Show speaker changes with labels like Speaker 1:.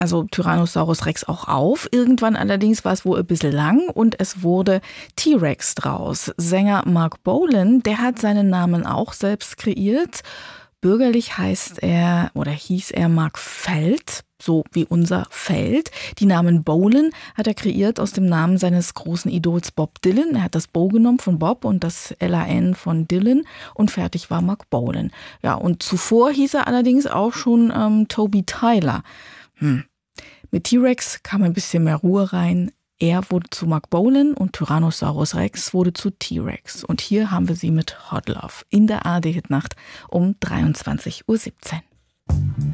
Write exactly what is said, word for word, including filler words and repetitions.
Speaker 1: also Tyrannosaurus Rex auch auf. Irgendwann allerdings war es wohl ein bisschen lang und es wurde T-Rex draus. Sänger Marc Bolan, der hat seinen Namen auch selbst kreiert. Bürgerlich heißt er oder hieß er Mark Feld, so wie unser Feld. Die Namen Bolan hat er kreiert aus dem Namen seines großen Idols Bob Dylan. Er hat das Bo genommen von Bob und das L A N von Dylan und fertig war Marc Bolan. Ja, und zuvor hieß er allerdings auch schon ähm, Toby Tyler. Hm. Mit T-Rex kam ein bisschen mehr Ruhe rein. Er wurde zu Marc Bolan und Tyrannosaurus Rex wurde zu T-Rex. Und hier haben wir sie mit Hot Love in der A R D-Hitnacht um dreiundzwanzig Uhr siebzehn.